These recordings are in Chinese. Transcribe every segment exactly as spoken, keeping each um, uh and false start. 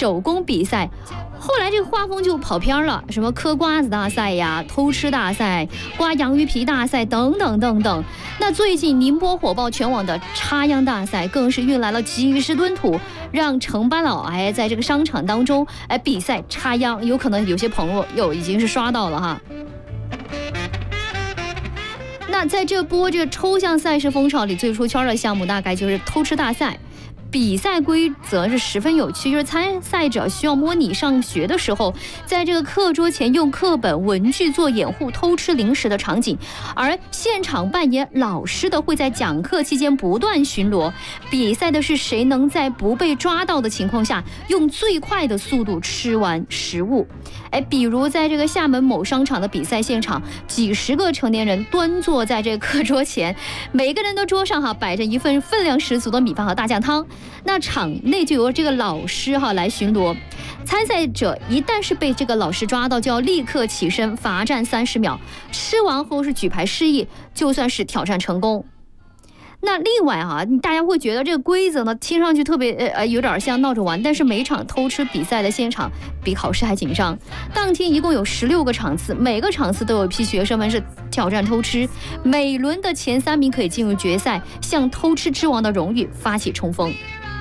手工比赛。后来这个画风就跑偏了，什么嗑瓜子大赛呀、偷吃大赛、刮洋芋皮大赛等等等等。那最近宁波火爆全网的插秧大赛，更是运来了几十吨土，让承班老哎在这个商场当中哎比赛插秧，有可能有些朋友又已经是刷到了哈。那在这波这个抽象赛事风潮里，最出圈的项目大概就是偷吃大赛。比赛规则是十分有趣，就是参赛者需要模拟上学的时候，在这个课桌前用课本、文具做掩护偷吃零食的场景，而现场扮演老师的会在讲课期间不断巡逻，比赛的是谁能在不被抓到的情况下，用最快的速度吃完食物。哎，比如在这个厦门某商场的比赛现场，几十个成年人端坐在这个课桌前，每个人的桌上哈摆着一份分量十足的米饭和大酱汤。那场内就由这个老师哈来巡逻，参赛者一旦是被这个老师抓到，就要立刻起身罚站三十秒，吃完后是举牌示意，就算是挑战成功。那另外啊，大家会觉得这个规则呢，听上去特别呃有点像闹着玩，但是每场偷吃比赛的现场比考试还紧张。当天一共有十六个场次，每个场次都有一批学生们是挑战偷吃，每轮的前三名可以进入决赛，向偷吃之王的荣誉发起冲锋。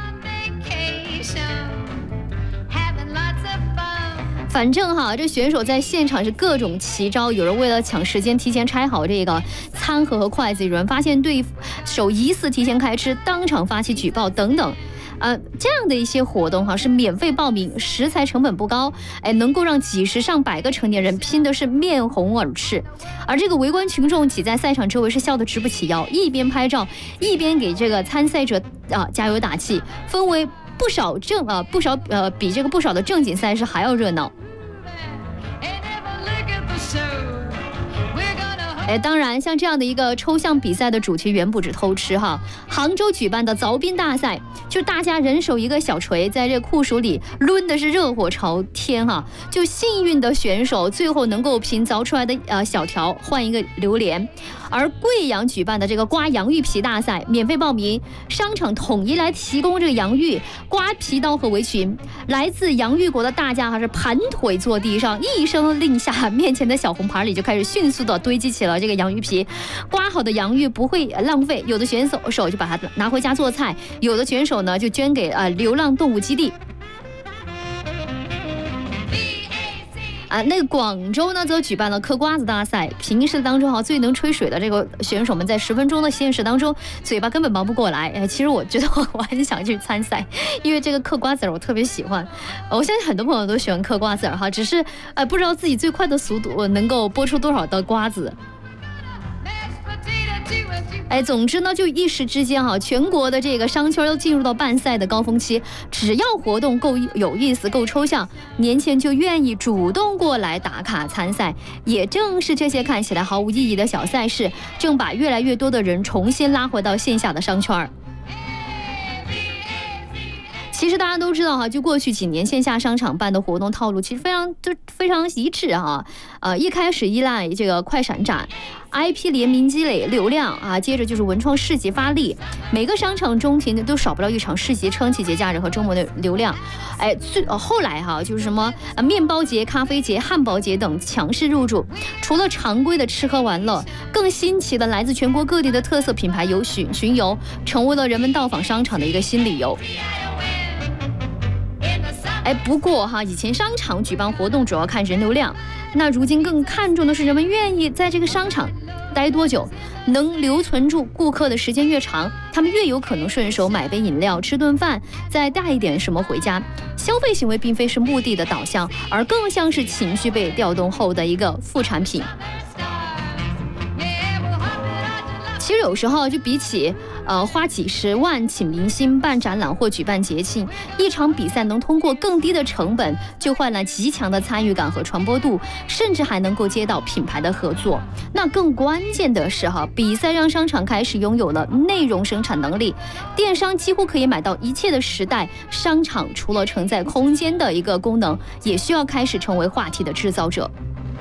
反正哈，这选手在现场是各种奇招，有人为了抢时间提前拆好这个餐盒和筷子，有人发现对手疑似提前开吃，当场发起举报等等。呃，这样的一些活动哈是免费报名，食材成本不高，哎，能够让几十上百个成年人拼的是面红耳赤。而这个围观群众挤在赛场周围是笑得直不起腰，一边拍照一边给这个参赛者啊加油打气，氛围不少正啊不少呃比这个不少的正经赛事还要热闹。哎，当然，像这样的一个抽象比赛的主题远不止偷吃哈。杭州举办的凿冰大赛，就大家人手一个小锤，在这酷暑里抡的是热火朝天哈。就幸运的选手最后能够凭凿出来的呃小条换一个榴莲。而贵阳举办的这个刮洋芋皮大赛，免费报名，商场统一来提供这个洋芋、刮皮刀和围裙。来自洋芋国的大家还是盘腿坐地上，一声令下，面前的小红盘里就开始迅速的堆积起了这个洋芋皮。刮好的洋芋不会浪费，有的选手手就把它拿回家做菜，有的选手呢就捐给呃流浪动物基地。啊，那个广州呢，则举办了嗑瓜子大赛。平时当中哈，最能吹水的这个选手们，在十分钟的现实当中，嘴巴根本忙不过来。哎，其实我觉得我很想去参赛，因为这个嗑瓜子儿我特别喜欢。我相信很多朋友都喜欢嗑瓜子儿哈，只是呃不知道自己最快的速度能够剥出多少的瓜子。哎，总之呢，就一时之间哈，全国的这个商圈都进入到办赛的高峰期。只要活动够有意思、够抽象，年轻人就愿意主动过来打卡参赛。也正是这些看起来毫无意义的小赛事，正把越来越多的人重新拉回到线下的商圈。其实大家都知道哈，就过去几年线下商场办的活动套路其实非常就非常一致哈。呃，一开始依赖这个快闪展 I P 联名积累流量啊，接着就是文创市集发力，每个商场中庭都少不了一场市集，撑起节假日和周末的流量。哎，最、呃、后来哈就是什么、呃、面包节、咖啡节、汉堡节等强势入驻。除了常规的吃喝玩乐，更新奇的来自全国各地的特色品牌游巡巡游，成为了人们到访商场的一个新理由。哎，不过哈，以前商场举办活动主要看人流量，那如今更看重的是人们愿意在这个商场待多久，能留存住顾客的时间越长，他们越有可能顺手买杯饮料、吃顿饭，再带一点什么回家。消费行为并非是目的的导向，而更像是情绪被调动后的一个副产品。其实有时候就比起呃花几十万请明星办展览或举办节庆，一场比赛能通过更低的成本就换来极强的参与感和传播度，甚至还能够接到品牌的合作。那更关键的是哈，比赛让商场开始拥有了内容生产能力，电商几乎可以买到一切的时代，商场除了承载空间的一个功能，也需要开始成为话题的制造者。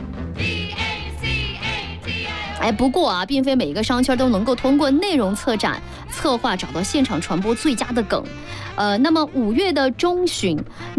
哎，不过啊，并非每一个商圈都能够通过内容策展、策划找到现场传播最佳的梗。呃，那么五月的中旬。